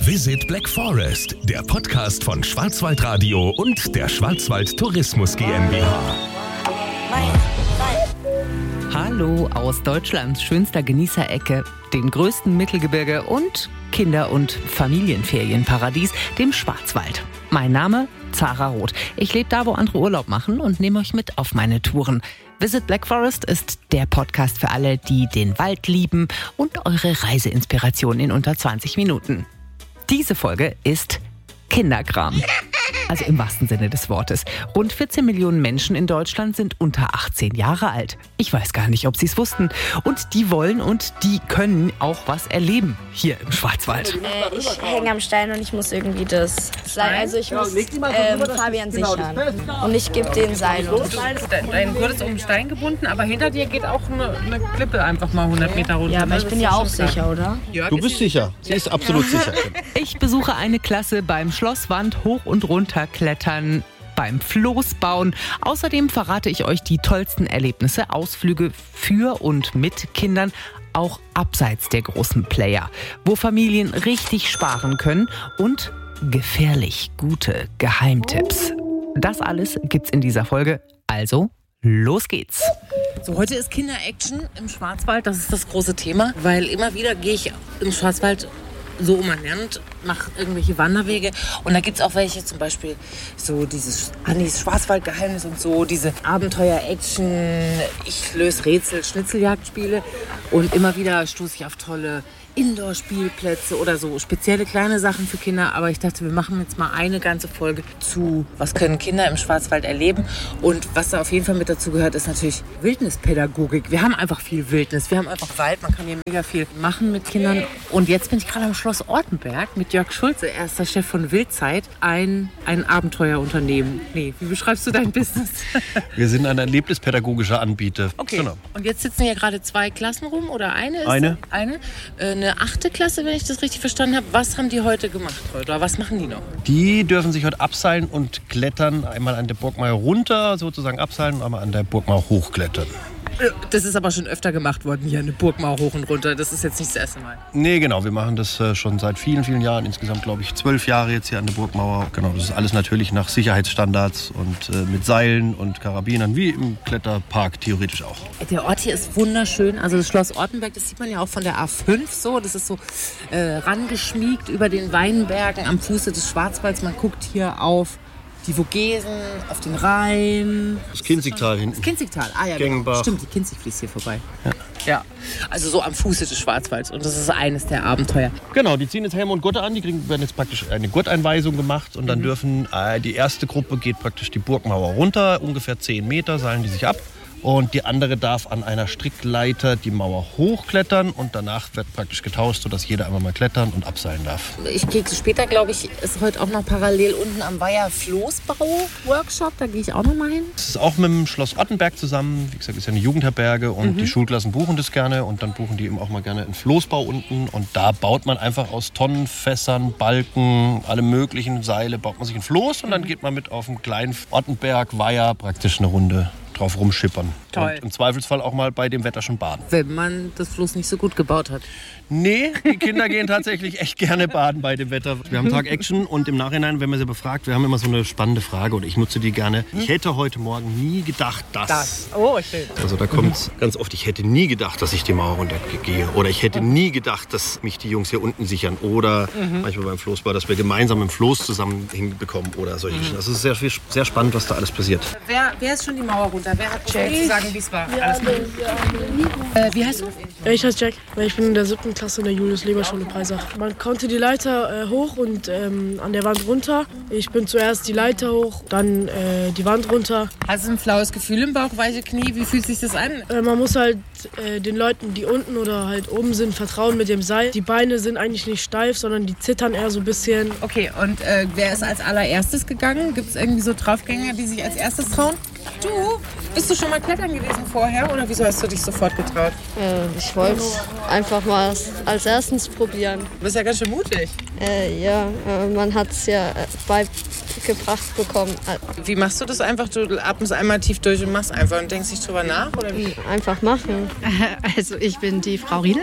Visit Black Forest, der Podcast von Schwarzwaldradio und der Schwarzwald Tourismus GmbH. Hallo aus Deutschlands schönster Genießerecke, dem größten Mittelgebirge und Kinder- und Familienferienparadies, dem Schwarzwald. Mein Name Zara Roth. Ich lebe da, wo andere Urlaub machen und nehme euch mit auf meine Touren. Visit Black Forest ist der Podcast für alle, die den Wald lieben und eure Reiseinspiration in unter 20 Minuten. Diese Folge ist Kinderkram. Also im wahrsten Sinne des Wortes. Rund 14 Millionen Menschen in Deutschland sind unter 18 Jahre alt. Ich weiß gar nicht, ob sie es wussten. Und die wollen und die können auch was erleben hier im Schwarzwald. Ich hänge am Stein und ich muss irgendwie das Seil, also ich muss Fabian sichern. Und ich gebe den Seil. Dein Gurt ist um den Stein gebunden, aber hinter dir geht auch eine Klippe einfach mal 100 Meter runter. Ja, aber ich bin ja auch sicher, oder? Du bist sicher. Sie ist absolut sicher. Ich besuche eine Klasse beim Schlosswand hoch und runter klettern, beim Floß bauen. Außerdem verrate ich euch die tollsten Erlebnisse, Ausflüge für und mit Kindern, auch abseits der großen Player, wo Familien richtig sparen können und gefährlich gute Geheimtipps. Das alles gibt's in dieser Folge, also los geht's. So, heute ist Kinder-Action im Schwarzwald, das ist das große Thema, weil immer wieder gehe ich im Schwarzwald so umernannt, mache irgendwelche Wanderwege und da gibt es auch welche, zum Beispiel so dieses Annis Schwarzwaldgeheimnis und so, diese Abenteuer-Action, ich löse Rätsel, Schnitzeljagdspiele und immer wieder stoße ich auf tolle Indoor-Spielplätze oder so spezielle kleine Sachen für Kinder, aber ich dachte, wir machen jetzt mal eine ganze Folge zu, was können Kinder im Schwarzwald erleben und was da auf jeden Fall mit dazu gehört, ist natürlich Wildnispädagogik. Wir haben einfach viel Wildnis, wir haben einfach Wald, man kann hier mega viel machen mit Kindern und jetzt bin ich gerade am Schloss Ortenberg mit Jörg Schulze, er ist der Chef von Wildzeit, ein Abenteuerunternehmen. Nee, wie beschreibst du dein Business? Wir sind ein erlebnispädagogischer Anbieter. Okay, genau. Und jetzt sitzen hier gerade 2 Klassen rum oder eine? Eine 8. Klasse, wenn ich das richtig verstanden habe. Was haben die heute gemacht oder was machen die noch? Die dürfen sich heute abseilen und klettern. Einmal an der Burgmauer runter, sozusagen abseilen, und einmal an der Burgmauer hochklettern. Das ist aber schon öfter gemacht worden hier, eine Burgmauer hoch und runter. Das ist jetzt nicht das erste Mal. Nee, genau. Wir machen das schon seit vielen, vielen Jahren. Insgesamt, glaube ich, 12 Jahre jetzt hier an der Burgmauer. Genau, das ist alles natürlich nach Sicherheitsstandards und mit Seilen und Karabinern, wie im Kletterpark theoretisch auch. Der Ort hier ist wunderschön. Also das Schloss Ortenberg, das sieht man ja auch von der A5 so. Das ist so rangeschmiegt über den Weinbergen am Fuße des Schwarzwalds. Man guckt hier auf die Vogesen, auf den Rhein. Das Kinzigtal hinten. Das Kinzigtal, ja, Gengenbach. Genau. Stimmt, die Kinzig fließt hier vorbei. Ja, also so am Fuße des Schwarzwalds. Und das ist eines der Abenteuer. Genau, die ziehen jetzt Helme und Gurte an. Werden jetzt praktisch eine Gurteinweisung gemacht. Und dann dürfen, die erste Gruppe geht praktisch die Burgmauer runter. Ungefähr 10 Meter seilen die sich ab. Und die andere darf an einer Strickleiter die Mauer hochklettern und danach wird praktisch getauscht, sodass jeder einmal mal klettern und abseilen darf. Ich gehe später, glaube ich, ist heute auch noch parallel unten am Weiher Floßbau-Workshop. Da gehe ich auch noch mal hin. Das ist auch mit dem Schloss Ortenberg zusammen. Wie gesagt, ist ja eine Jugendherberge und die Schulklassen buchen das gerne. Und dann buchen die eben auch mal gerne einen Floßbau unten. Und da baut man einfach aus Tonnen, Fässern, Balken, alle möglichen Seile, baut man sich ein Floß und dann geht man mit auf dem kleinen Ortenberg, Weiher praktisch eine Runde drauf rumschippern. Toll. Und im Zweifelsfall auch mal bei dem Wetter schon baden. Wenn man das Floß nicht so gut gebaut hat. Nee, die Kinder gehen tatsächlich echt gerne baden bei dem Wetter. Wir haben Tag Action und im Nachhinein, wenn man sie befragt, wir haben immer so eine spannende Frage und ich nutze die gerne. Ich hätte heute Morgen nie gedacht, dass... Oh, schön. Also da kommt ganz oft, ich hätte nie gedacht, dass ich die Mauer runtergehe. Oder ich hätte nie gedacht, dass mich die Jungs hier unten sichern. Oder manchmal beim Floßbau, dass wir gemeinsam im Floß zusammen hinbekommen oder solche Geschichten. Das ist sehr spannend, was da alles passiert. Wer ist schon die Mauer runter? Wer hat zu sagen, wie es war? Alles wie heißt du? Ich heiße Jack, ich bin in der 7. Klasse in der Julius-Leber-Schule Breisach. Man konnte die Leiter hoch und an der Wand runter. Ich bin zuerst die Leiter hoch, dann die Wand runter. Hast du ein flaues Gefühl im Bauch, weiche Knie? Wie fühlt sich das an? Man muss halt den Leuten, die unten oder halt oben sind, vertrauen mit dem Seil. Die Beine sind eigentlich nicht steif, sondern die zittern eher so ein bisschen. Okay, und wer ist als allererstes gegangen? Gibt es irgendwie so Draufgänger, die sich als erstes trauen? Du, bist du schon mal klettern gewesen vorher oder wieso hast du dich sofort getraut? Ich wollte es einfach mal als erstens probieren. Du bist ja ganz schön mutig. Man hat es ja mitgebracht bekommen. Wie machst du das einfach? Du atmest einmal tief durch und machst einfach und denkst nicht drüber nach? Oder wie? Einfach machen. Also ich bin die Frau Riedel.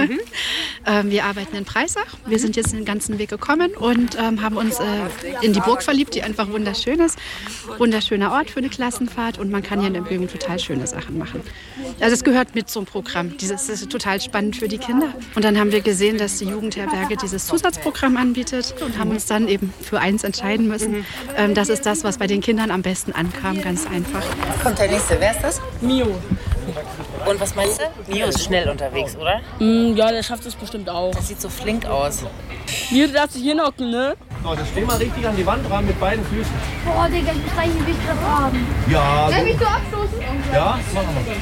Wir arbeiten in Breisach. Wir sind jetzt den ganzen Weg gekommen und haben uns in die Burg verliebt, die einfach wunderschön ist. Wunderschöner Ort für eine Klassenfahrt und man kann hier in der Umgebung total schöne Sachen machen. Also es gehört mit zum Programm. Das ist total spannend für die Kinder. Und dann haben wir gesehen, dass die Jugendherberge dieses Zusatzprogramm anbietet und haben uns dann eben für eins entscheiden müssen. Das ist das, was bei den Kindern am besten ankam, ganz einfach. Kommt der Nächste. Wer ist das? Mio. Und was meinst du? Mio ist schnell unterwegs, oder? Ja, der schafft es bestimmt auch. Das sieht so flink aus. Mio, du darfst dich hier hocken, ne? So, dann steh mal richtig an die Wand ran mit beiden Füßen. Boah, Digga, ich muss eigentlich ein Weg haben. Ja. Soll ich mich so abstoßen? Ja, machen wir.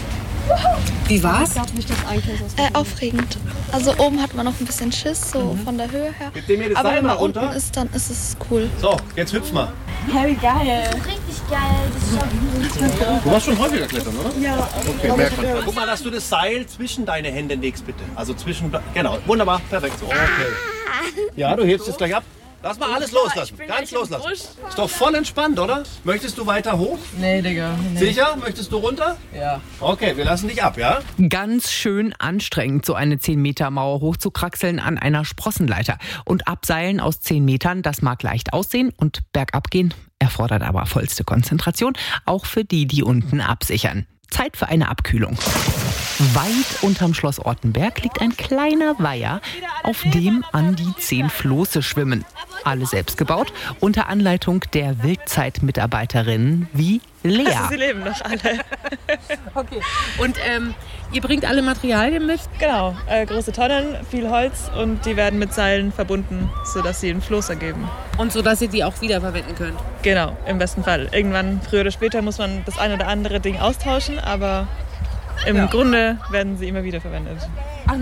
Wie war's? Aufregend. Also oben hat man noch ein bisschen Schiss, so von der Höhe her. Gib dir mir das Aber Seil wenn mal man runter. unten ist, dann ist es cool. So, jetzt hüpf mal. Ja, wie geil. Das ist richtig geil. Das ist Du warst schon häufiger klettern, oder? Ja. Okay, merkt man. Guck mal, dass du das Seil zwischen deine Hände legst, bitte. Also zwischen... Genau, wunderbar, perfekt. So, okay. Ja, du hebst es gleich ab. Lass mal alles loslassen, ganz loslassen. Ist doch voll entspannt, oder? Möchtest du weiter hoch? Nee, Digga. Nee. Sicher? Möchtest du runter? Ja. Okay, wir lassen dich ab, ja? Ganz schön anstrengend, so eine 10-Meter-Mauer hochzukraxeln an einer Sprossenleiter. Und abseilen aus 10 Metern, das mag leicht aussehen und bergab gehen erfordert aber vollste Konzentration, auch für die unten absichern. Zeit für eine Abkühlung. Weit unterm Schloss Ortenberg liegt ein kleiner Weiher, auf dem an die 10 Floße schwimmen. Alle selbst gebaut, unter Anleitung der Wildzeit-Mitarbeiterinnen wie Lea. Also sie leben noch alle. Okay. Und ihr bringt alle Materialien mit? Genau, große Tonnen, viel Holz und die werden mit Seilen verbunden, sodass sie einen Floß ergeben. Und so, dass ihr die auch wiederverwenden könnt? Genau, im besten Fall. Irgendwann, früher oder später, muss man das eine oder andere Ding austauschen, aber im Grunde werden sie immer wieder verwendet.